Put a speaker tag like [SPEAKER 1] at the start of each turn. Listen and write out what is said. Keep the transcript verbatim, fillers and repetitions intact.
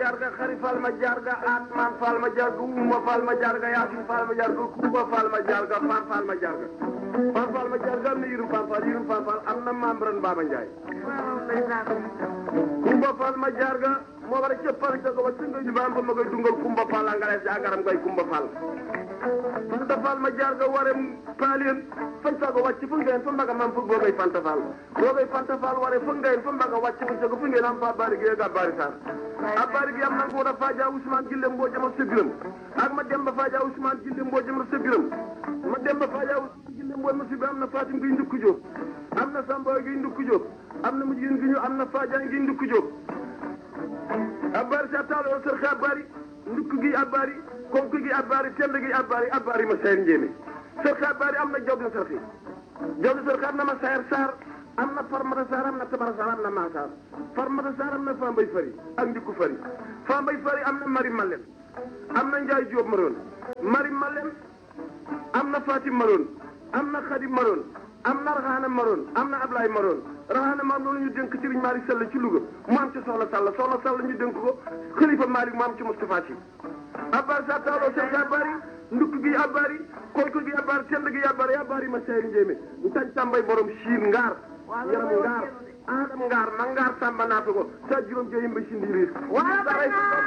[SPEAKER 1] jarga xari fal ma jarga atman fal ma jarga uma fal ma jarga yasin fal ma jarga kuba fal ma jarga fan fal ma jarga fan fal ma jarga am na yirum fan fal yirum fan fal am na membran Baba Ndiaye kumba fal ma jarga moo war a cëppal ca ko ba singa ñu baam fa ma koy dungal kumba fal a ngalees agaram koy kumba fal fanta fal ma jarga ware paalien fañ sa ko wàcc fu ngeen fa mbaga mam fu boogay fanta fal boogay fanta fal ware fu ngeen fa mbaga wàcc fu ca ko fu ngeen am fa bari gi ga bari sar a bari gi am na ko da faaja Ousmane Gille mboo jama sebiram ak ma demba faaja Ousmane Gille mboo jama sebiram ma demba faaja Ousmane Gille mboo ma sebiram am na Fatim gi ndukku Jóob am na Samba gi ndukku Jóob am na mujjin gi ñu am na Faaja gi ndukku Jóob abari sa taalo sër xa bari ndukk gi abari konk gi abari tend gi abari abari ma sayar njéeme sër xa bari am na jawdi sër xi jawdi sër xa am na ma sayar saar am na farmata saar am na tabara saar am na maa saar farmata saar am na fambay fari ak ndikku fari fambay fari am na mari malem am na njaay jóob maroon mari malem am na fatim maroon am na xadim maroon am na raxaana maroon am na ablaay maroon raxaana maam loolu ñu dénk Sëriñ Malick Sall ci Louga mu am ci soxla Sall soxla Sall ñu dénk ko xalifa Malick mu am ci Moustapha Sy abbar sa taaloo sek abari ndukk gi abari koyko gi abari tend gi abari abari ma sayri njéeme ntañ tambay borom siin ngaar yaram ngaar adam ngaar ma ngaar samba naata ko sa juróom jeyimba si ndiiriir